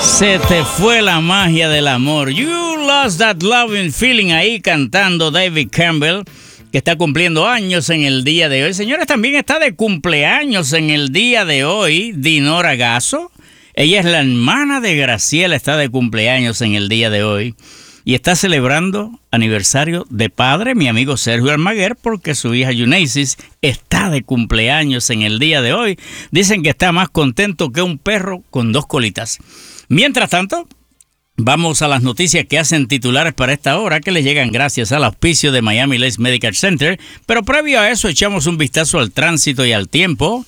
Se te fue la magia del amor. You lost that loving feeling, ahí cantando David Campbell, que está cumpliendo años en el día de hoy. Señores, también está de cumpleaños en el día de hoy Dinora Gasso. Ella es la hermana de Graciela, está de cumpleaños en el día de hoy. Y está celebrando aniversario de padre, mi amigo Sergio Almaguer, porque su hija Yunesis está de cumpleaños en el día de hoy. Dicen que está más contento que un perro con dos colitas. Mientras tanto, vamos a las noticias que hacen titulares para esta hora, que les llegan gracias al auspicio de Miami Lakes Medical Center. Pero previo a eso, echamos un vistazo al tránsito y al tiempo.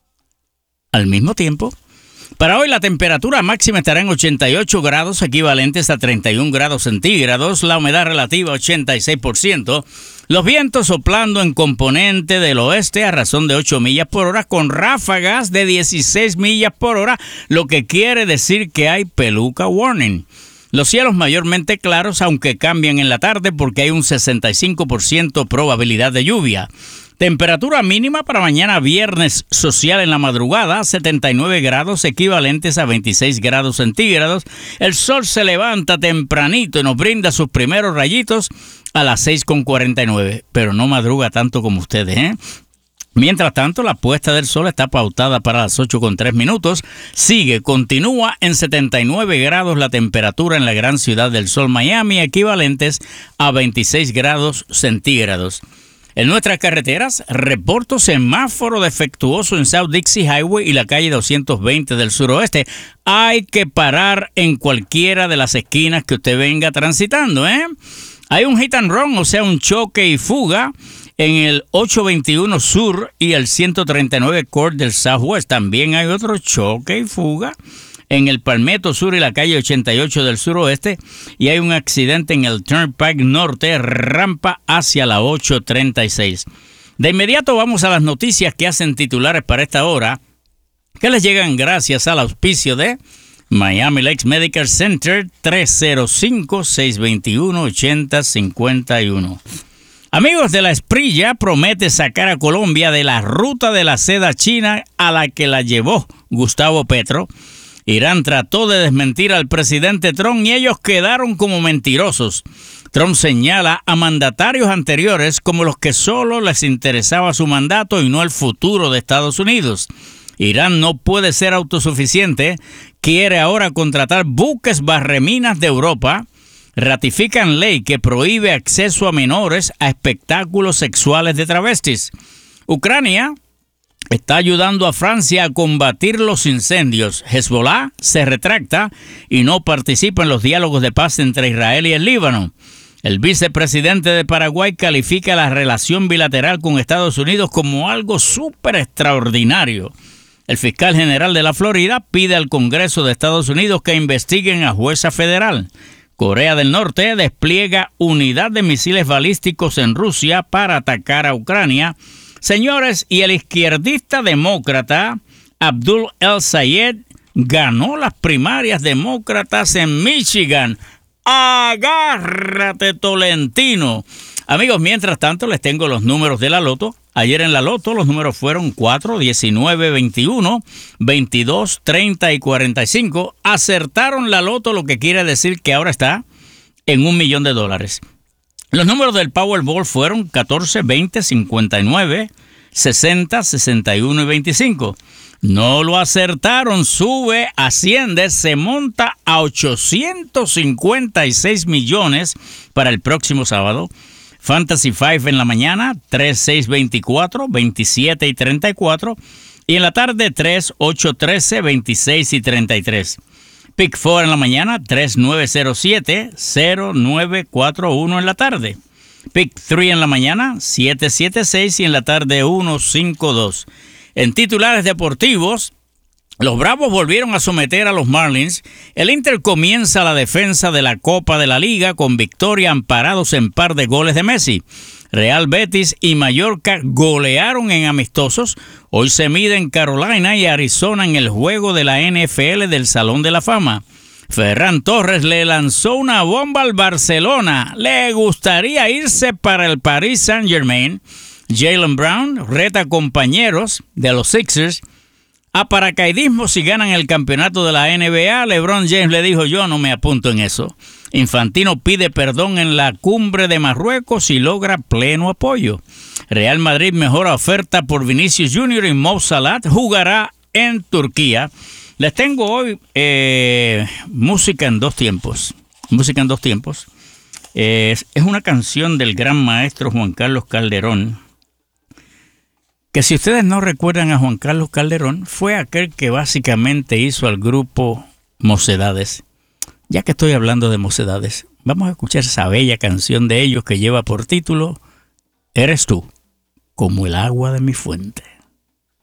Al mismo tiempo, para hoy la temperatura máxima estará en 88 grados, equivalentes a 31 grados centígrados. La humedad relativa 86%. Los vientos soplando en componente del oeste a razón de 8 millas por hora, con ráfagas de 16 millas por hora, lo que quiere decir que hay peluca warning. Los cielos mayormente claros, aunque cambian en la tarde porque hay un 65% probabilidad de lluvia. Temperatura mínima para mañana viernes social en la madrugada, 79 grados, equivalentes a 26 grados centígrados. El sol se levanta tempranito y nos brinda sus primeros rayitos a las 6:49, pero no madruga tanto como ustedes, ¿eh? Mientras tanto, la puesta del sol está pautada para las 8:03. Continúa en 79 grados la temperatura en la gran ciudad del sol Miami, equivalentes a 26 grados centígrados. En nuestras carreteras, reporto semáforo defectuoso en South Dixie Highway y la calle 220 del suroeste. Hay que parar en cualquiera de las esquinas que usted venga transitando, ¿eh? Hay un hit and run, o sea, un choque y fuga en el 821 Sur y el 139 Court del Southwest. También hay otro choque y fuga en el Palmetto Sur y la calle 88 del suroeste, y hay un accidente en el Turnpike Norte, rampa hacia la 836. De inmediato vamos a las noticias que hacen titulares para esta hora, que les llegan gracias al auspicio de Miami Lakes Medical Center, 305-621-8051. Amigos de la Esprilla, promete sacar a Colombia de la ruta de la seda china a la que la llevó Gustavo Petro. Irán trató de desmentir al presidente Trump y ellos quedaron como mentirosos. Trump señala a mandatarios anteriores como los que solo les interesaba su mandato y no el futuro de Estados Unidos. Irán no puede ser autosuficiente, quiere ahora contratar buques barreminas de Europa. Ratifican ley que prohíbe acceso a menores a espectáculos sexuales de travestis. Ucrania está ayudando a Francia a combatir los incendios. Hezbollah se retracta y no participa en los diálogos de paz entre Israel y el Líbano. El vicepresidente de Paraguay califica la relación bilateral con Estados Unidos como algo súper extraordinario. El fiscal general de la Florida pide al Congreso de Estados Unidos que investiguen a jueza federal. Corea del Norte despliega unidad de misiles balísticos en Rusia para atacar a Ucrania. Señores, y el izquierdista demócrata Abdul El-Sayed ganó las primarias demócratas en Michigan. ¡Agárrate, Tolentino! Amigos, mientras tanto les tengo los números de la loto. Ayer en la loto los números fueron 4, 19, 21, 22, 30 y 45. Acertaron la loto, lo que quiere decir que ahora está en $1 millón. Los números del Powerball fueron 14, 20, 59, 60, 61 y 25. No lo acertaron, sube, asciende, se monta a 856 millones para el próximo sábado. Fantasy 5 en la mañana, 3, 6, 24, 27 y 34. Y en la tarde, 3, 8, 13, 26 y 33. Pick 4 en la mañana, 3907, 0941 en la tarde. Pick 3 en la mañana, 776 y en la tarde 152. En titulares deportivos, los Bravos volvieron a someter a los Marlins. El Inter comienza la defensa de la Copa de la Liga con victoria amparados en par de goles de Messi. Real Betis y Mallorca golearon en amistosos. Hoy se miden Carolina y Arizona en el juego de la NFL del Salón de la Fama. Ferran Torres le lanzó una bomba al Barcelona. Le gustaría irse para el Paris Saint-Germain. Jaylen Brown reta compañeros de los Sixers A paracaidismo si ganan el campeonato de la NBA. LeBron James le dijo: yo no me apunto en eso. Infantino pide perdón en la cumbre de Marruecos y logra pleno apoyo. Real Madrid mejora oferta por Vinicius Junior y Mo Salah jugará en Turquía. Les tengo hoy música en dos tiempos. Música en dos tiempos. Es una canción del gran maestro Juan Carlos Calderón, que si ustedes no recuerdan a Juan Carlos Calderón, fue aquel que básicamente hizo al grupo Mocedades. Ya que estoy hablando de Mocedades, vamos a escuchar esa bella canción de ellos que lleva por título Eres tú, como el agua de mi fuente.